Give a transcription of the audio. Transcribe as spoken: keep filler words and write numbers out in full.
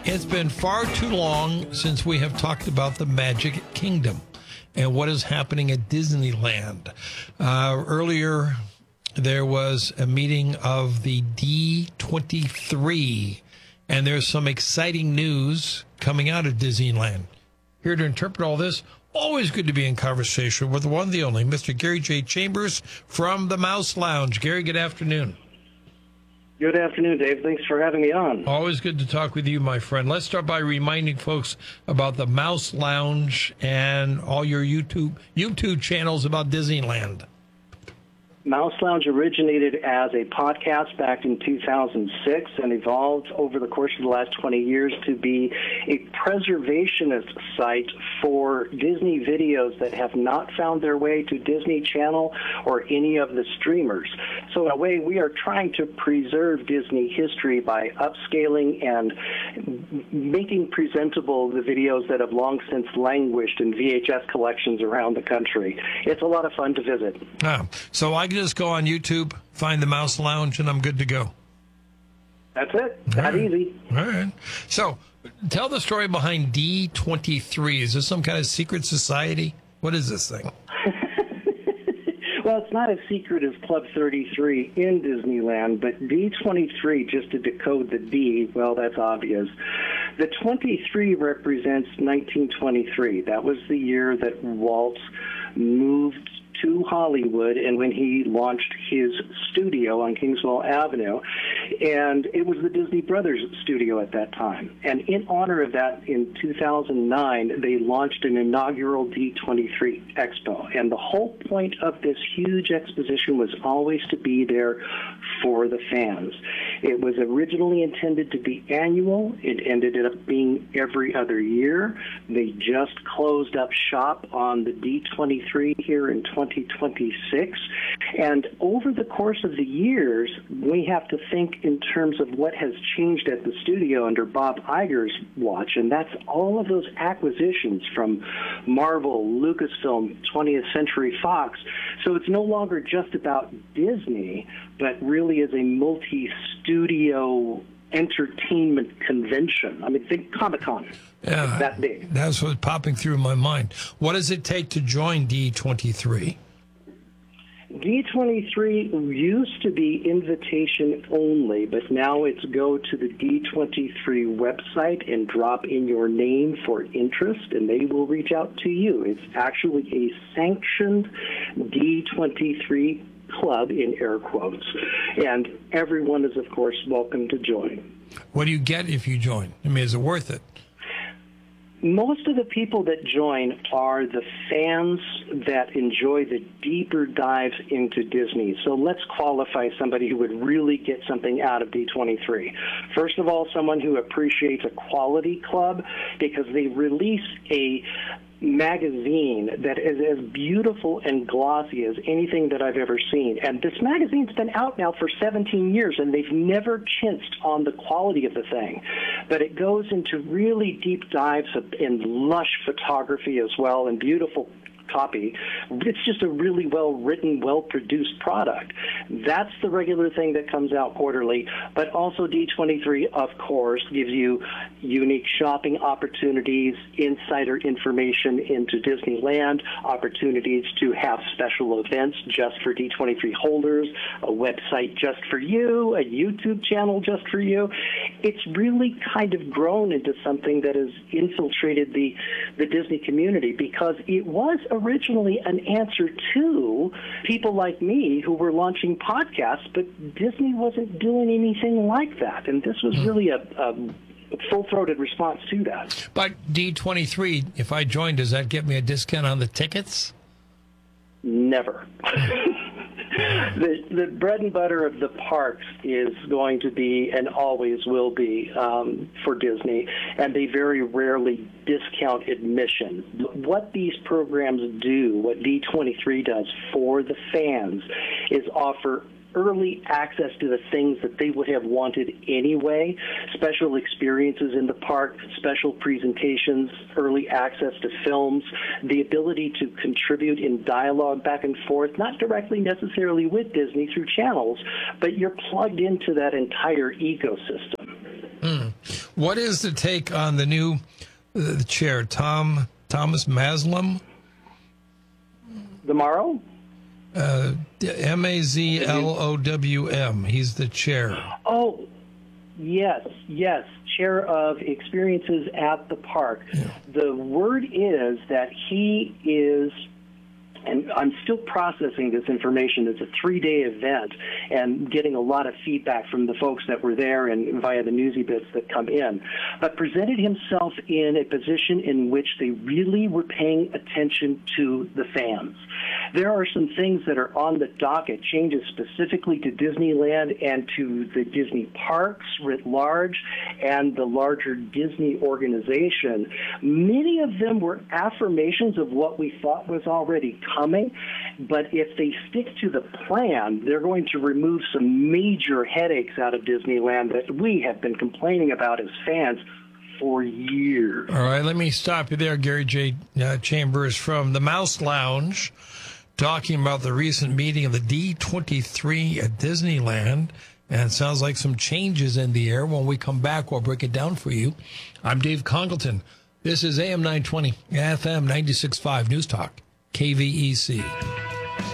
It's been far too long since we have talked about the Magic Kingdom and what is happening at Disneyland. Uh, earlier, there was a meeting of the D twenty-three, and there's some exciting news coming out of Disneyland. Here to interpret all this, always good to be in conversation with the one, the only, Mister Gary J. Chambers from the Mouse Lounge. Gary, good afternoon. Good afternoon, Dave. Thanks for having me on. Always good to talk with you, my friend. Let's start by reminding folks about the Mouse Lounge and all your YouTube YouTube channels about Disneyland. Mouse Lounge originated as a podcast back in two thousand six and evolved over the course of the last twenty years to be a preservationist site for Disney videos that have not found their way to Disney Channel or any of the streamers. So in a way, we are trying to preserve Disney history by upscaling and making presentable the videos that have long since languished in V H S collections around the country. It's a lot of fun to visit. Ah, so I just go on YouTube, find the Mouse Lounge, and I'm good to go. That's it. That right. easy. All right. So tell the story behind D twenty-three. Is this some kind of secret society? What is this thing? Well, it's not as secret as Club thirty-three in Disneyland, but D twenty-three, just to decode the D, well, that's obvious. The twenty-three represents nineteen twenty-three. That was the year that Walt moved to Hollywood and when he launched his studio on Kingswell Avenue. And it was the Disney Brothers studio at that time. And in honor of that, in two thousand nine, they launched an inaugural D twenty-three Expo. And the whole point of this huge exposition was always to be there for the fans. It was originally intended to be annual. It ended up being every other year. They just closed up shop on the D twenty-three here in twenty twenty-six. And over the course of the years, we have to think in terms of what has changed at the studio under Bob Iger's watch, and that's all of those acquisitions from Marvel, Lucasfilm, twentieth Century Fox. So it's no longer just about Disney, but really is a multi-studio entertainment convention. I mean, think Comic-Con. Yeah, it's that big. That's what's popping through my mind. What does it take to join D twenty-three? D twenty-three used to be invitation only, but now it's go to the D twenty-three website and drop in your name for interest, and they will reach out to you. It's actually a sanctioned D twenty-three club, in air quotes, and everyone is, of course, welcome to join. What do you get if you join? I mean, is it worth it? Most of the people that join are the fans that enjoy the deeper dives into Disney. So let's qualify somebody who would really get something out of D twenty-three. First of all, someone who appreciates a quality club because they release a magazine that is as beautiful and glossy as anything that I've ever seen. And this magazine's been out now for seventeen years, and they've never chinched on the quality of the thing. But it goes into really deep dives in lush photography as well and beautiful copy. It's just a really well-written, well-produced product. That's the regular thing that comes out quarterly, but also D twenty-three, of course, gives you unique shopping opportunities, insider information into Disneyland, opportunities to have special events just for D twenty-three holders, a website just for you, a YouTube channel just for you. It's really kind of grown into something that has infiltrated the, the Disney community because it was a originally an answer to people like me who were launching podcasts, but Disney wasn't doing anything like that. And this was really a, a full-throated response to that. But D twenty-three, if I join, does that get me a discount on the tickets? Never. The, the bread and butter of the parks is going to be and always will be um, for Disney, and they very rarely discount admission. What these programs do, what D twenty-three does for the fans, is offer early access to the things that they would have wanted anyway, special experiences in the park, special presentations, early access to films, the ability to contribute in dialogue back and forth, not directly necessarily with Disney through channels, but you're plugged into that entire ecosystem. Mm. What is the take on the new uh, the chair, Tom Thomas Maslum? The Morrow? Uh, M A Z L O W M. He's the chair. Oh, yes, yes. Chair of Experiences at the Park. Yeah. The word is that he is, and I'm still processing this information. It's a three-day event and getting a lot of feedback from the folks that were there and via the newsy bits that come in, but presented himself in a position in which they really were paying attention to the fans. There are some things that are on the docket, changes specifically to Disneyland and to the Disney parks writ large and the larger Disney organization. Many of them were affirmations of what we thought was already coming, but if they stick to the plan, they're going to remove some major headaches out of Disneyland that we have been complaining about as fans for years. All right, let me stop you there, Gary J. Uh, Chambers from the Mouse Lounge, talking about the recent meeting of the D twenty-three at Disneyland, and it sounds like some changes in the air. When we come back, we'll break it down for you. I'm Dave Congleton. This is A M nine twenty, F M ninety-six point five News Talk, K V E C.